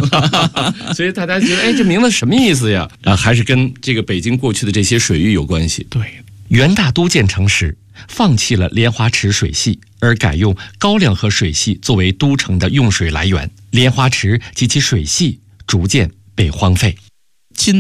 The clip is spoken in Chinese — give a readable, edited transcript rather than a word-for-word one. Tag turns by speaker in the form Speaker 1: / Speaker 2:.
Speaker 1: 所以大家觉得，哎，这名字什么意思呀？还是跟这个北京过去的这些水域有关系。
Speaker 2: 对，元大都建成时，放弃了莲花池水系，而改用高粱河水系作为都城的用水来源，莲花池及其水系逐渐被荒废。